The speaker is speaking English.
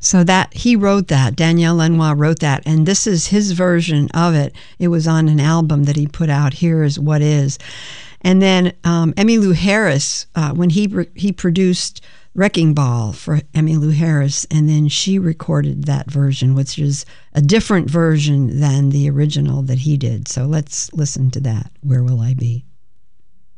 So that he wrote that, Daniel Lanois wrote that, and this is his version of it. It was on an album that he put out. Here is what is. And then Emmylou Harris, when he produced Wrecking Ball for Emmylou Harris, and then she recorded that version, which is a different version than the original that he did. So let's listen to that, Where Will I Be?